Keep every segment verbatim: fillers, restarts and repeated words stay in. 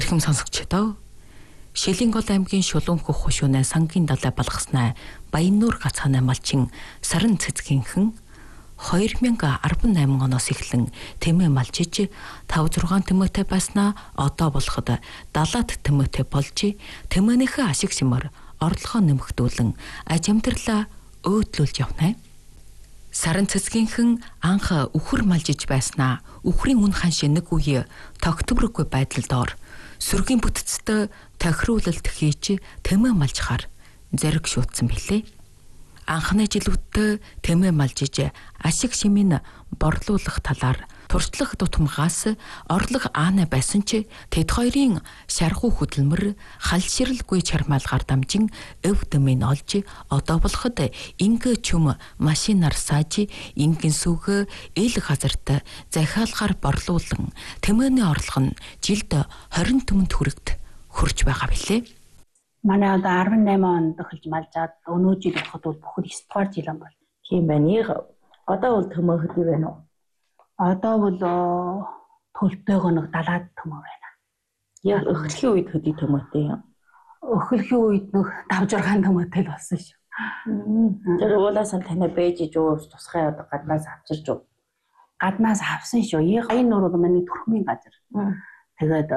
Эрхэм сонсогчдоо Шилэнгол аймгийн Шулуун хөх хушууна сангийн далай балгаснаа Баяннуур гацханаа малчин саран цэцгийнхэн хоёр мянга арван найман оноос эхлэн тэмээ малчиж тав зургаан тэмээтэй байснаа одоо болоход далаад тэмээтэй болж тэмээнийхээ ашиг шимээр орлогоо нэмэгдүүлэн аж амьдралаа өөдлүүлж явна. Саран цэцгийнхэн анх үхэр малжиж байснаа үхрийн үн ханш нэг үе тогтворгүй байдалд ор сүргийн бүтцтэй тохируулалт хийж тэмээ малжхаар зэрэг шүтсэн билээ. Анхны жилүүдтэй тэмээ малжиж ашиг шимийн борлуулах талаар туршлах тутамгаас орлого аана байсан ч тэд хоёрын шархуу хөдөлмөр халширлгүй чармаалгаар дамжин өв дэмэн олж одоо болоход ингээ чүм машинаар сааж ингийн сүгэ ил газарт захиалгаар борлуулан тэмээний орлого нь жилд хорин түмэнд хүрэхт хүрч байгаа билээ. Манай одоо арван найман онд эхэлж малжаад өнөө жил болоход бол бүхэл девять дугаар жил юм бол. Тийм байна. Одоо бол тэмээ хөдөө байна уу? Одоо бол төлбөйгөө нэг далаад тэмээ байна. Яг эхлэхийн үед хөдөө тэмээтэй юм. Эхлэхийн үед нэг тав зургаан тэмээтэй болсон шүү. Тэр уулаас нь танай бэж жуу тусгай одоо гаднаас авчирч уу? Гаднаас авсан шүү. Ягаын нуур бол миний төрхмийн газар. Тэгээд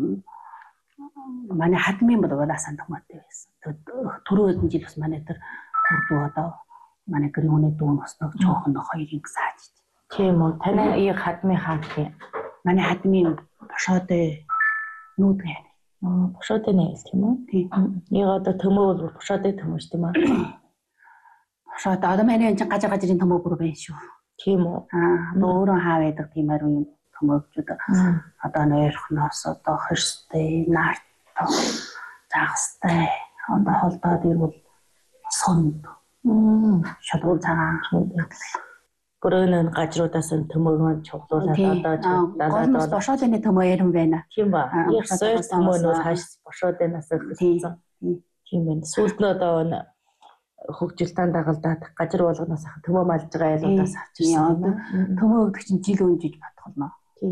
манай хадмын бодволаас тэмээтэй байсан. Тэгээд түрүү хэдэн жил бас манай тэр хурдуу одоо манай гэрүүний дүүн бас нэг жоохон хоёрыг сааж. Тийм үү. Танай ийг хадмын хаан тийм. Манай хадмын бошоотой нүүдгэн. Аа, бошоотой нэ тийм үү? Тийм. Ийг одоо төмөө бол бошоотой төмөө шүү дээ маа. Бошоотой одоо манай энэ гажар гажрын төмөө бүр байна шүү. Тийм үү. Аа, өөрөө хаа байдаг тийм ариун төмөөчүүд. Одоо нойрхноос одоо хөрстэй, нарт, загастай одоо холдоод ирвэл сонд. Шатуул цагаан Гөрөөнөө гажруудаас нь төмөөгөө чуглуулад одоо далаад бол бошоодны төмөө ярим байна. Тийм ба. Их сойр төмөөнөөс хаш бошооднаас эхэлсэн. Тийм байна. Сүүлд нь одоо хөгжилтийн дагалдаад гажир болгоноос төмөө малж байгаа ялуудаас авчирсан. Төмөө өгдөг чинь жил өнжиж батгална.